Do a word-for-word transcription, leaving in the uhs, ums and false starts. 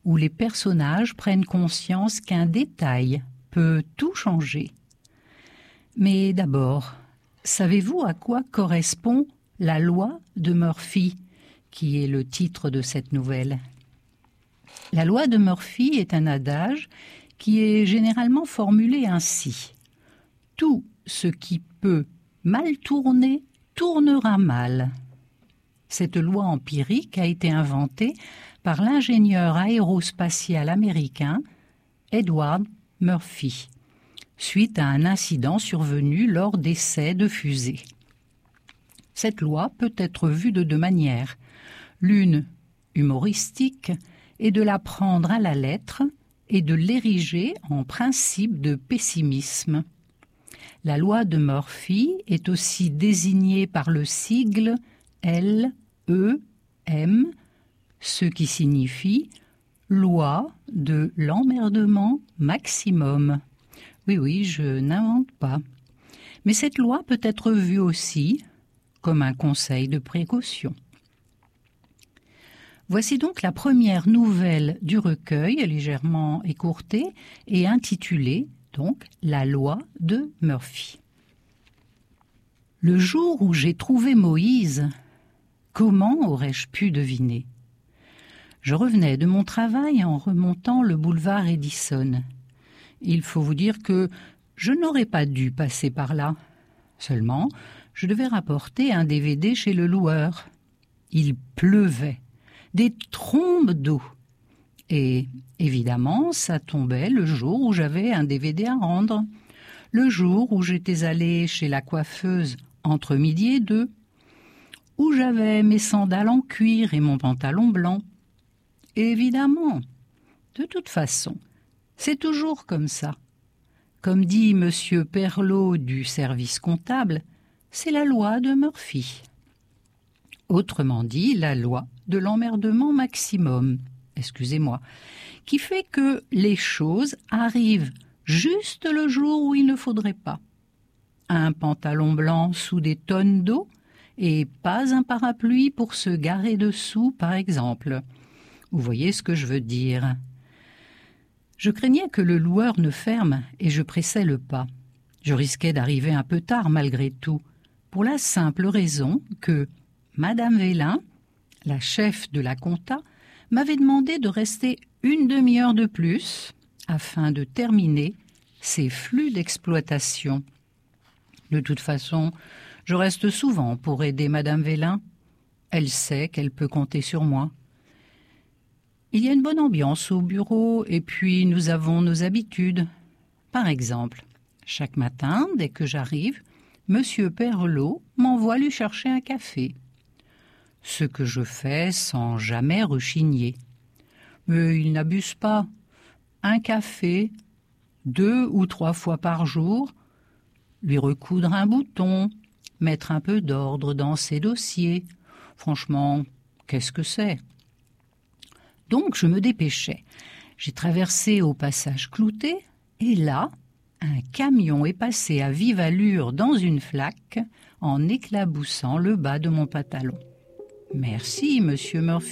où les personnages prennent conscience qu'un détail peut tout changer. Mais d'abord, savez-vous à quoi correspond la loi de Murphy, qui est le titre de cette nouvelle? La loi de Murphy est un adage qui est généralement formulé ainsi. Tout ce qui peut mal tourner, tournera mal. Cette loi empirique a été inventée par l'ingénieur aérospatial américain Edward Murphy, suite à un incident survenu lors d'essais de fusée. Cette loi peut être vue de deux manières. L'une, humoristique, est de la prendre à la lettre et de l'ériger en principe de pessimisme. La loi de Murphy est aussi désignée par le sigle L E M, ce qui signifie loi de l'emmerdement maximum. Oui, oui, je n'invente pas. Mais cette loi peut être vue aussi comme un conseil de précaution. Voici donc la première nouvelle du recueil, légèrement écourtée et intitulée donc La loi de Murphy. Le jour où j'ai trouvé Moïse, comment aurais-je pu deviner? Je revenais de mon travail en remontant le boulevard Edison. Il faut vous dire que je n'aurais pas dû passer par là. Seulement, je devais rapporter un D V D chez le loueur. Il pleuvait, des trombes d'eau. Et évidemment, ça tombait le jour où j'avais un D V D à rendre, le jour où j'étais allée chez la coiffeuse entre midi et deux, où j'avais mes sandales en cuir et mon pantalon blanc. Et évidemment, de toute façon, c'est toujours comme ça. Comme dit Monsieur Perlot du service comptable, c'est la loi de Murphy. Autrement dit, la loi de l'emmerdement maximum, excusez-moi, qui fait que les choses arrivent juste le jour où il ne faudrait pas. Un pantalon blanc sous des tonnes d'eau et pas un parapluie pour se garer dessous, par exemple. Vous voyez ce que je veux dire. Je craignais que le loueur ne ferme et je pressais le pas. Je risquais d'arriver un peu tard malgré tout, pour la simple raison que Madame Vélin, la chef de la compta, m'avait demandé de rester une demi-heure de plus afin de terminer ces flux d'exploitation. De toute façon, je reste souvent pour aider Madame Vélin. Elle sait qu'elle peut compter sur moi. Il y a une bonne ambiance au bureau et puis nous avons nos habitudes. Par exemple, chaque matin, dès que j'arrive, Monsieur Perlot m'envoie lui chercher un café. Ce que je fais sans jamais rechigner. Mais il n'abuse pas. Un café, deux ou trois fois par jour, lui recoudre un bouton, mettre un peu d'ordre dans ses dossiers. Franchement, qu'est-ce que c'est? Donc je me dépêchais. J'ai traversé au passage Clouté, et là, un camion est passé à vive allure dans une flaque en éclaboussant le bas de mon pantalon. « Merci, monsieur Murphy »,